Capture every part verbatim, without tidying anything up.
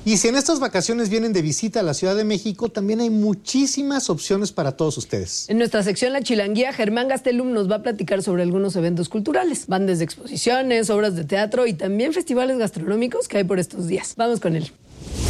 Y si en estas vacaciones vienen de visita a la Ciudad de México, también hay muchísimas opciones para todos ustedes. En nuestra sección La Chilanguía, Germán Gastelum nos va a platicar sobre algunos eventos culturales. Van desde exposiciones, obras de teatro y también festivales gastronómicos que hay por estos días. Vamos con él.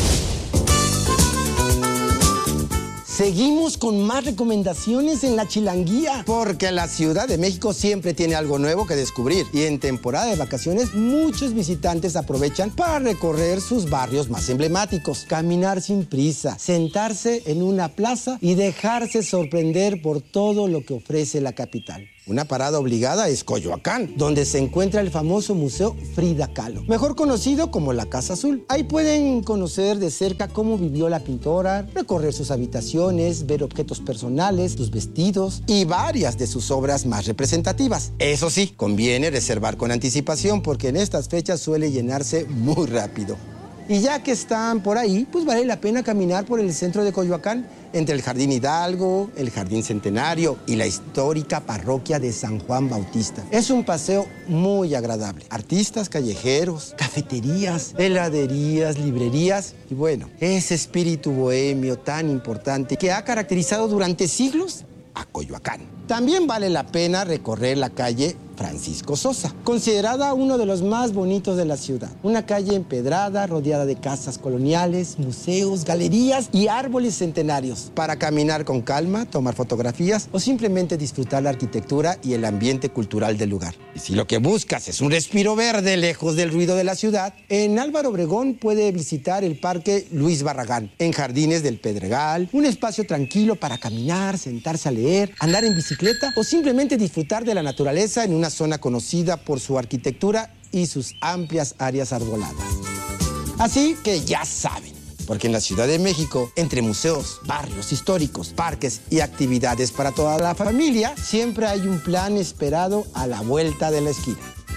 Seguimos con más recomendaciones en La Chilanguía, porque la Ciudad de México siempre tiene algo nuevo que descubrir. Y en temporada de vacaciones, muchos visitantes aprovechan para recorrer sus barrios más emblemáticos, caminar sin prisa, sentarse en una plaza y dejarse sorprender por todo lo que ofrece la capital. Una parada obligada es Coyoacán, donde se encuentra el famoso Museo Frida Kahlo, mejor conocido como la Casa Azul. Ahí pueden conocer de cerca cómo vivió la pintora, recorrer sus habitaciones, ver objetos personales, sus vestidos y varias de sus obras más representativas. Eso sí, conviene reservar con anticipación porque en estas fechas suele llenarse muy rápido. Y ya que están por ahí, pues vale la pena caminar por el centro de Coyoacán, entre el Jardín Hidalgo, el Jardín Centenario y la histórica parroquia de San Juan Bautista. Es un paseo muy agradable. Artistas callejeros, cafeterías, heladerías, librerías y bueno, ese espíritu bohemio tan importante que ha caracterizado durante siglos a Coyoacán. También vale la pena recorrer la calle Francisco Sosa, considerada uno de los más bonitos de la ciudad. Una calle empedrada, rodeada de casas coloniales, museos, galerías y árboles centenarios. Para caminar con calma, tomar fotografías o simplemente disfrutar la arquitectura y el ambiente cultural del lugar. Y si lo que buscas es un respiro verde lejos del ruido de la ciudad, en Álvaro Obregón puede visitar el Parque Luis Barragán, en Jardines del Pedregal, un espacio tranquilo para caminar, sentarse a leer, andar en bicicleta o simplemente disfrutar de la naturaleza en una zona conocida por su arquitectura y sus amplias áreas arboladas. Así que ya saben, porque en la Ciudad de México, entre museos, barrios históricos, parques y actividades para toda la familia, siempre hay un plan esperado a la vuelta de la esquina.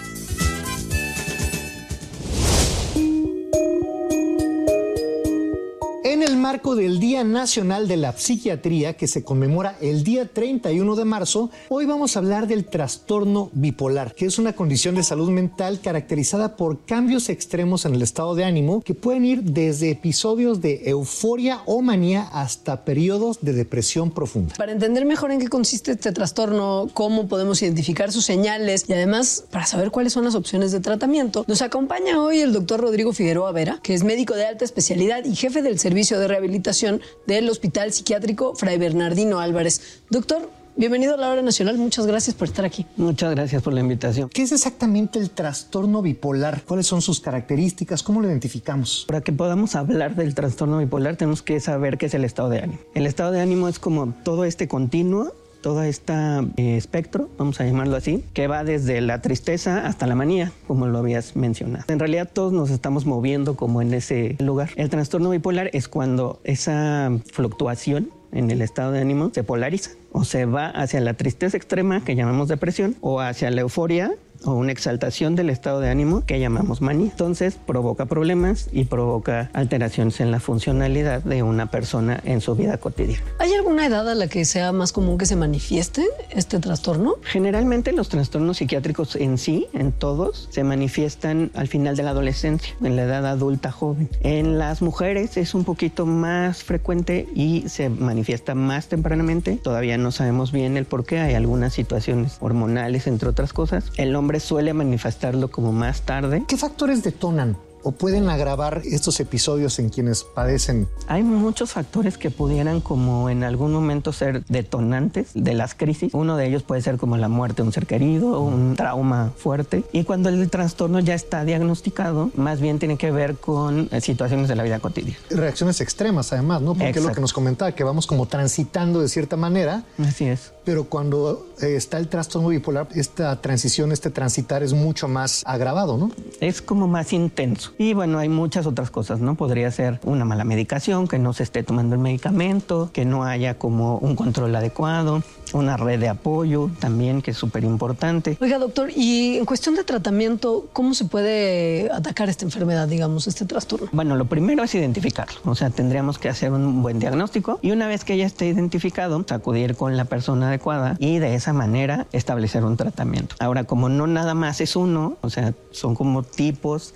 En el marco del Día Nacional de la Psiquiatría, que se conmemora el día treinta y uno de marzo, hoy vamos a hablar del trastorno bipolar, que es una condición de salud mental caracterizada por cambios extremos en el estado de ánimo que pueden ir desde episodios de euforia o manía hasta periodos de depresión profunda. Para entender mejor en qué consiste este trastorno, cómo podemos identificar sus señales y además para saber cuáles son las opciones de tratamiento, nos acompaña hoy el doctor Rodrigo Figueroa Vera, que es médico de alta especialidad y jefe del servicio de rehabilitación del Hospital Psiquiátrico Fray Bernardino Álvarez. Doctor, bienvenido a la Hora Nacional. Muchas gracias por estar aquí. Muchas gracias por la invitación. ¿Qué es exactamente el trastorno bipolar? ¿Cuáles son sus características? ¿Cómo lo identificamos? Para que podamos hablar del trastorno bipolar tenemos que saber qué es el estado de ánimo. El estado de ánimo es como todo este continuo, todo este eh, espectro, vamos a llamarlo así, que va desde la tristeza hasta la manía, como lo habías mencionado. En realidad todos nos estamos moviendo como en ese lugar. El trastorno bipolar es cuando esa fluctuación en el estado de ánimo se polariza o se va hacia la tristeza extrema, que llamamos depresión, o hacia la euforia o una exaltación del estado de ánimo que llamamos manía. Entonces provoca problemas y provoca alteraciones en la funcionalidad de una persona en su vida cotidiana. ¿Hay alguna edad a la que sea más común que se manifieste este trastorno? Generalmente los trastornos psiquiátricos en sí, en todos, se manifiestan al final de la adolescencia, en la edad adulta joven. En las mujeres es un poquito más frecuente y se manifiesta más tempranamente. Todavía no sabemos bien el por qué, hay algunas situaciones hormonales, entre otras cosas. El hombre suele manifestarlo como más tarde. ¿Qué factores detonan o pueden agravar estos episodios en quienes padecen? Hay muchos factores que pudieran como en algún momento ser detonantes de las crisis. Uno de ellos puede ser como la muerte de un ser querido, un trauma fuerte. Y cuando el trastorno ya está diagnosticado, más bien tiene que ver con situaciones de la vida cotidiana. Reacciones extremas además, ¿no? Porque Exacto. Es lo que nos comentaba, que vamos como transitando de cierta manera. Así es. Pero cuando eh, está el trastorno bipolar, esta transición, este transitar es mucho más agravado, ¿no? Es como más intenso. Y bueno, hay muchas otras cosas, ¿no? Podría ser una mala medicación, que no se esté tomando el medicamento, que no haya como un control adecuado, una red de apoyo también, que es súper importante. Oiga, doctor, y en cuestión de tratamiento, ¿cómo se puede atacar esta enfermedad, digamos, este trastorno? Bueno, lo primero es identificarlo. O sea, tendríamos que hacer un buen diagnóstico y una vez que ya esté identificado, acudir con la persona adecuada y de esa manera establecer un tratamiento. Ahora, como no nada más es uno, o sea, son como tipos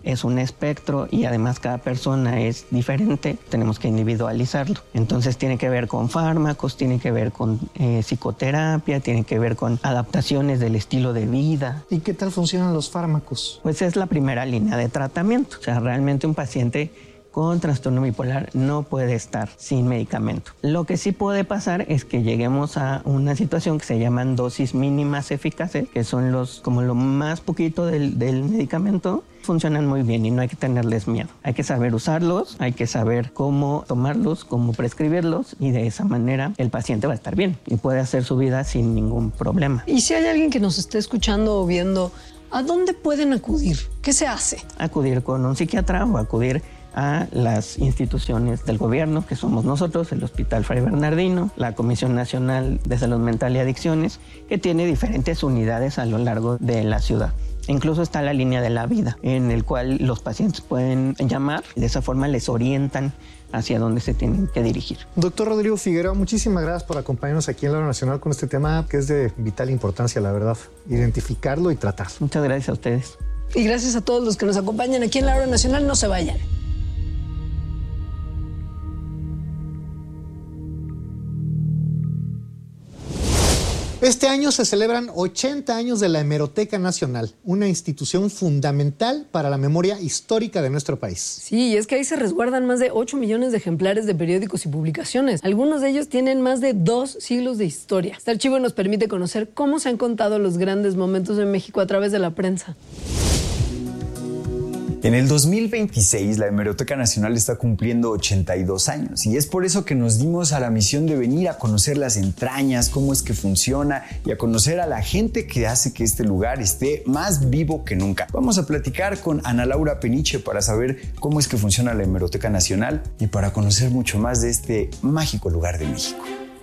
es un espectro y además cada persona es diferente, tenemos que individualizarlo. Entonces tiene que ver con fármacos, tiene que ver con eh, psicoterapia, tiene que ver con adaptaciones del estilo de vida. ¿Y qué tal funcionan los fármacos? Pues es la primera línea de tratamiento. O sea, realmente un paciente con trastorno bipolar no puede estar sin medicamento. Lo que sí puede pasar es que lleguemos a una situación que se llaman dosis mínimas eficaces, que son los como lo más poquito del, del medicamento. Funcionan muy bien y no hay que tenerles miedo. Hay que saber usarlos, hay que saber cómo tomarlos, cómo prescribirlos y de esa manera el paciente va a estar bien y puede hacer su vida sin ningún problema. Y si hay alguien que nos esté escuchando o viendo, ¿a dónde pueden acudir? ¿Qué se hace? Acudir con un psiquiatra o acudir a las instituciones del gobierno, que somos nosotros, el Hospital Fray Bernardino, la Comisión Nacional de Salud Mental y Adicciones, que tiene diferentes unidades a lo largo de la ciudad. Incluso está la línea de la vida, en el cual los pacientes pueden llamar y de esa forma les orientan hacia dónde se tienen que dirigir. Doctor Rodrigo Figueroa, muchísimas gracias por acompañarnos aquí en La Hora Nacional con este tema que es de vital importancia, la verdad, identificarlo y tratarlo. Muchas gracias a ustedes. Y gracias a todos los que nos acompañan aquí en La Hora Nacional. No se vayan. Este año se celebran ochenta años de la Hemeroteca Nacional, una institución fundamental para la memoria histórica de nuestro país. Sí, y es que ahí se resguardan más de ocho millones de ejemplares de periódicos y publicaciones. Algunos de ellos tienen más de dos siglos de historia. Este archivo nos permite conocer cómo se han contado los grandes momentos de México a través de la prensa. En el dos mil veintiséis, la Hemeroteca Nacional está cumpliendo ochenta y dos años y es por eso que nos dimos a la misión de venir a conocer las entrañas, cómo es que funciona y a conocer a la gente que hace que este lugar esté más vivo que nunca. Vamos a platicar con Ana Laura Peniche para saber cómo es que funciona la Hemeroteca Nacional y para conocer mucho más de este mágico lugar de México.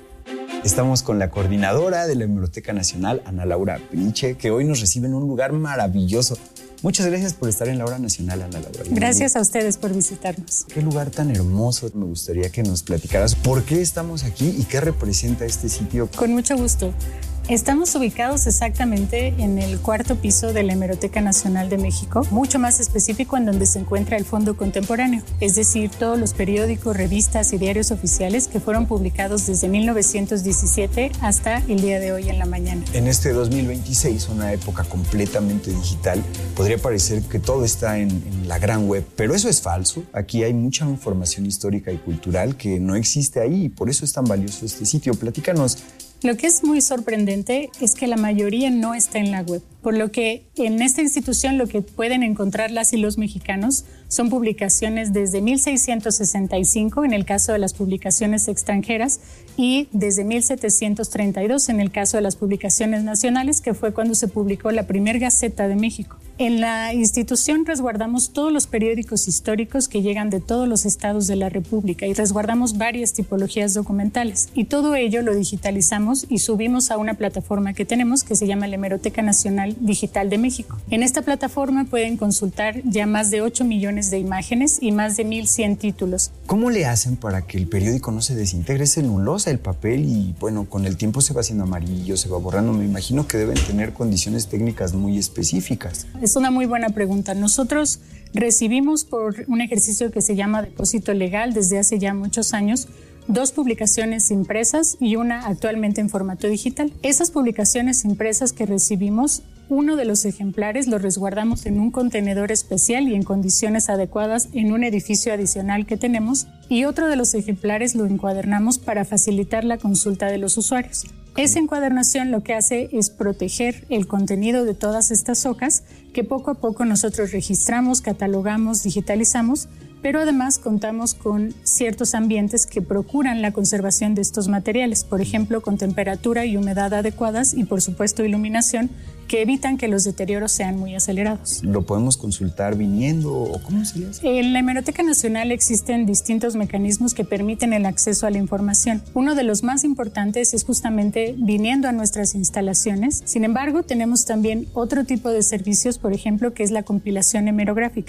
Estamos con la coordinadora de la Hemeroteca Nacional, Ana Laura Peniche, que hoy nos recibe en un lugar maravilloso. Muchas gracias por estar en La Hora Nacional, Ana Laura. Gracias a ustedes por visitarnos. Qué lugar tan hermoso. Me gustaría que nos platicaras por qué estamos aquí y qué representa este sitio. Con mucho gusto. Estamos ubicados exactamente en el cuarto piso de la Hemeroteca Nacional de México, mucho más específico en donde se encuentra el Fondo Contemporáneo, es decir, todos los periódicos, revistas y diarios oficiales que fueron publicados desde mil novecientos diecisiete hasta el día de hoy en la mañana. En este dos mil veintiséis, una época completamente digital, podría parecer que todo está en, en la gran web, pero eso es falso. Aquí hay mucha información histórica y cultural que no existe ahí y por eso es tan valioso este sitio. Platícanos. Lo que es muy sorprendente es que la mayoría no está en la web, por lo que en esta institución lo que pueden encontrar las y los mexicanos son publicaciones desde mil seiscientos sesenta y cinco en el caso de las publicaciones extranjeras y desde mil setecientos treinta y dos en el caso de las publicaciones nacionales, que fue cuando se publicó la primera Gaceta de México. En la institución resguardamos todos los periódicos históricos que llegan de todos los estados de la República y resguardamos varias tipologías documentales y todo ello lo digitalizamos y subimos a una plataforma que tenemos que se llama la Hemeroteca Nacional Digital de México. En esta plataforma pueden consultar ya más de ocho millones de imágenes y más de mil cien títulos. ¿Cómo le hacen para que el periódico no se desintegre? Es celulosa el papel y bueno, con el tiempo se va haciendo amarillo, se va borrando. Me imagino que deben tener condiciones técnicas muy específicas. Es una muy buena pregunta. Nosotros recibimos por un ejercicio que se llama depósito legal desde hace ya muchos años dos publicaciones impresas y una actualmente en formato digital. Esas publicaciones impresas que recibimos, uno de los ejemplares lo resguardamos en un contenedor especial y en condiciones adecuadas en un edificio adicional que tenemos y otro de los ejemplares lo encuadernamos para facilitar la consulta de los usuarios. Esa encuadernación lo que hace es proteger el contenido de todas estas hojas que poco a poco nosotros registramos, catalogamos, digitalizamos, pero además contamos con ciertos ambientes que procuran la conservación de estos materiales, por ejemplo, con temperatura y humedad adecuadas y, por supuesto, iluminación, que evitan que los deterioros sean muy acelerados. ¿Lo podemos consultar viniendo o cómo se hace? En la Hemeroteca Nacional existen distintos mecanismos que permiten el acceso a la información. Uno de los más importantes es justamente viniendo a nuestras instalaciones. Sin embargo, tenemos también otro tipo de servicios, por ejemplo, que es la compilación hemerográfica.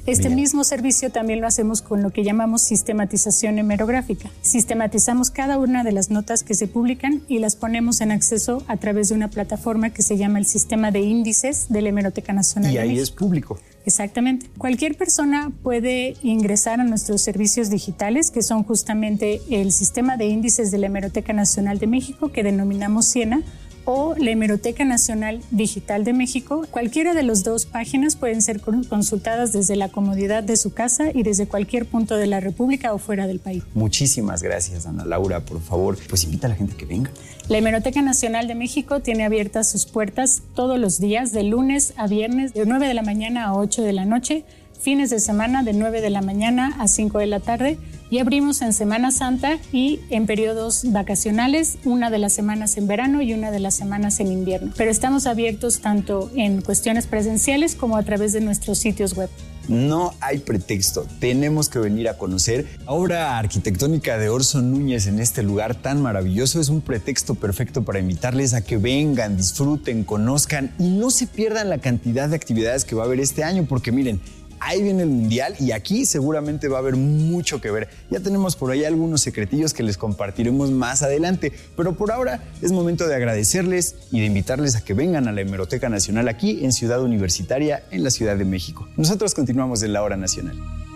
Este Bien. mismo servicio también lo hacemos con lo que llamamos sistematización hemerográfica. Sistematizamos cada una de las notas que se publican y las ponemos en acceso a través de una plataforma que se llama el Sistema de Índices de la Hemeroteca Nacional Y de ahí México. es público. Exactamente. Cualquier persona puede ingresar a nuestros servicios digitales, que son justamente el Sistema de Índices de la Hemeroteca Nacional de México, que denominamos SIENA, o la Hemeroteca Nacional Digital de México. Cualquiera de las dos páginas pueden ser consultadas desde la comodidad de su casa y desde cualquier punto de la República o fuera del país. Muchísimas gracias, Ana Laura. Por favor, pues invita a la gente que venga. La Hemeroteca Nacional de México tiene abiertas sus puertas todos los días, de lunes a viernes, de nueve de la mañana a ocho de la noche, fines de semana de nueve de la mañana a cinco de la tarde, y abrimos en Semana Santa y en periodos vacacionales, una de las semanas en verano y una de las semanas en invierno. Pero estamos abiertos tanto en cuestiones presenciales como a través de nuestros sitios web. No hay pretexto, tenemos que venir a conocer. La obra arquitectónica de Orson Núñez en este lugar tan maravilloso es un pretexto perfecto para invitarles a que vengan, disfruten, conozcan y no se pierdan la cantidad de actividades que va a haber este año, porque miren, ahí viene el Mundial y aquí seguramente va a haber mucho que ver. Ya tenemos por ahí algunos secretillos que les compartiremos más adelante, pero por ahora es momento de agradecerles y de invitarles a que vengan a la Hemeroteca Nacional aquí en Ciudad Universitaria, en la Ciudad de México. Nosotros continuamos en la Hora Nacional.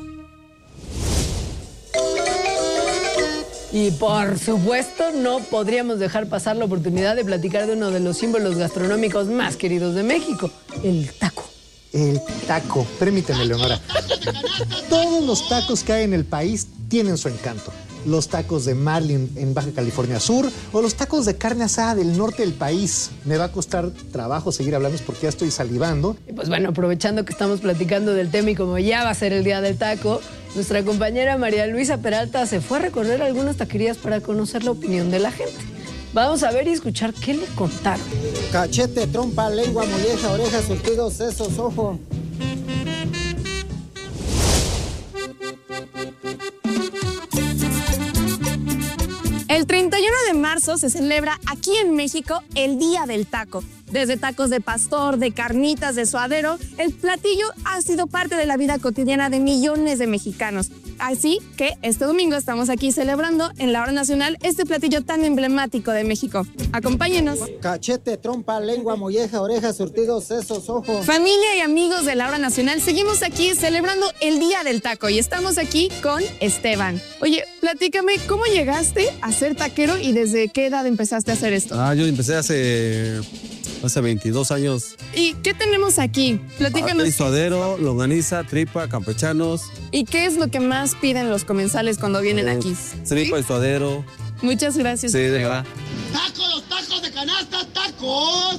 Y por supuesto no podríamos dejar pasar la oportunidad de platicar de uno de los símbolos gastronómicos más queridos de México, el taco. El taco. Permíteme, Leonora. Todos los tacos que hay en el país tienen su encanto. Los tacos de Marlin en Baja California Sur o los tacos de carne asada del norte del país. Me va a costar trabajo seguir hablando porque ya estoy salivando. Y pues bueno, aprovechando que estamos platicando del tema y como ya va a ser el día del taco, nuestra compañera María Luisa Peralta se fue a recorrer algunas taquerías para conocer la opinión de la gente. Vamos a ver y escuchar qué le contaron. Cachete, trompa, lengua, molleja, orejas, surtidos, sesos, ojo. El treinta y uno de marzo se celebra aquí en México el Día del Taco. Desde tacos de pastor, de carnitas, de suadero, el platillo ha sido parte de la vida cotidiana de millones de mexicanos. Así que este domingo estamos aquí celebrando en la Hora Nacional este platillo tan emblemático de México. Acompáñenos. Cachete, trompa, lengua, molleja, orejas, surtidos, sesos, ojo. Familia y amigos de la Hora Nacional, seguimos aquí celebrando el Día del Taco y estamos aquí con Esteban. Oye, platícame, ¿cómo llegaste a ser taquero y desde qué edad empezaste a hacer esto? Ah, yo empecé hace, hace veintidós años. ¿Y qué tenemos aquí? Platícanos. Aquí suadero, longaniza, tripa, campechanos. ¿Y qué es lo que más piden los comensales cuando vienen eh, aquí? Tripa y suadero. Muchas gracias. Sí, de verdad. ¡Tacos, los tacos de canasta, tacos!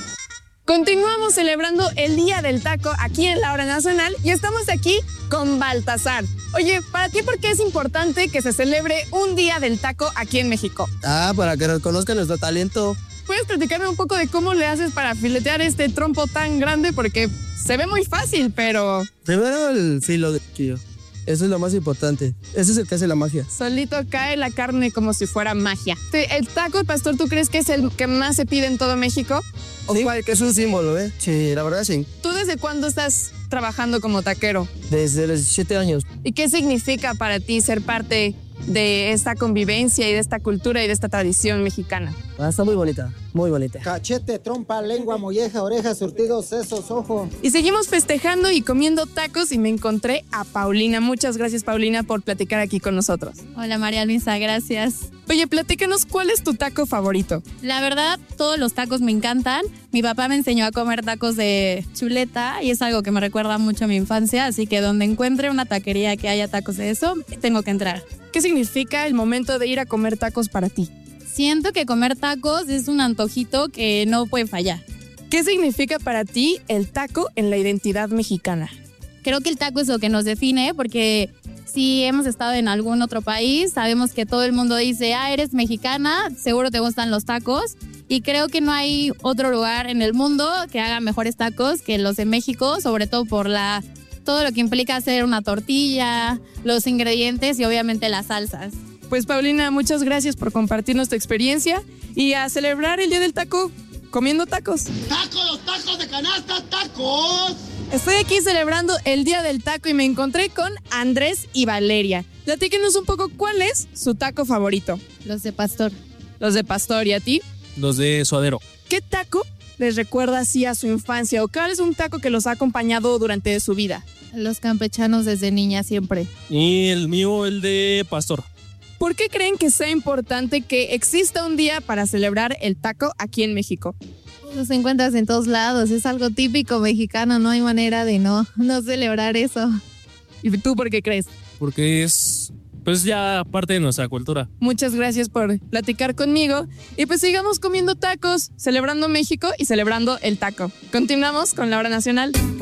Continuamos celebrando el Día del Taco aquí en la Hora Nacional y estamos aquí con Baltasar. Oye, ¿para ti por qué es importante que se celebre un Día del Taco aquí en México? Ah, para que reconozcan nuestro talento. ¿Puedes platicarme un poco de cómo le haces para filetear este trompo tan grande? Porque se ve muy fácil, pero... Primero el filo de quillo. Eso es lo más importante. Ese es el que hace la magia. Solito cae la carne como si fuera magia. ¿El taco de pastor tú crees que es el que más se pide en todo México? ¿O sí, cuál? Que es un símbolo, ¿eh? Sí, la verdad sí. ¿Tú desde cuándo estás trabajando como taquero? Desde los diecisiete años. ¿Y qué significa para ti ser parte de esta convivencia y de esta cultura y de esta tradición mexicana? Ah, está muy bonita, muy bonita. Cachete, trompa, lengua, molleja, orejas, surtidos, sesos, ojo. Y seguimos festejando y comiendo tacos y me encontré a Paulina. Muchas gracias, Paulina, por platicar aquí con nosotros. Hola, María Luisa, gracias. Oye, platícanos, ¿cuál es tu taco favorito? La verdad, todos los tacos me encantan. Mi papá me enseñó a comer tacos de chuleta y es algo que me recuerda mucho a mi infancia, así que donde encuentre una taquería que haya tacos de eso, tengo que entrar. ¿Qué significa el momento de ir a comer tacos para ti? Siento que comer tacos es un antojito que no puede fallar. ¿Qué significa para ti el taco en la identidad mexicana? Creo que el taco es lo que nos define porque si hemos estado en algún otro país, sabemos que todo el mundo dice, ah, eres mexicana, seguro te gustan los tacos. Y creo que no hay otro lugar en el mundo que haga mejores tacos que los de México, sobre todo por la todo lo que implica hacer una tortilla, los ingredientes y obviamente las salsas. Pues Paulina, muchas gracias por compartirnos tu experiencia y a celebrar el Día del Taco comiendo tacos. ¡Tacos, los tacos de canasta, tacos! Estoy aquí celebrando el Día del Taco y me encontré con Andrés y Valeria. Platíquenos un poco cuál es su taco favorito. Los de pastor. Los de pastor, ¿y a ti? Los de suadero. ¿Qué taco les recuerda así a su infancia o cuál es un taco que los ha acompañado durante su vida? Los campechanos desde niña siempre. Y el mío, el de pastor. ¿Por qué creen que sea importante que exista un día para celebrar el taco aquí en México? Los encuentras en todos lados, es algo típico mexicano, no hay manera de no, no celebrar eso. ¿Y tú por qué crees? Porque es, pues ya parte de nuestra cultura. Muchas gracias por platicar conmigo y pues sigamos comiendo tacos, celebrando México y celebrando el taco. Continuamos con la hora nacional.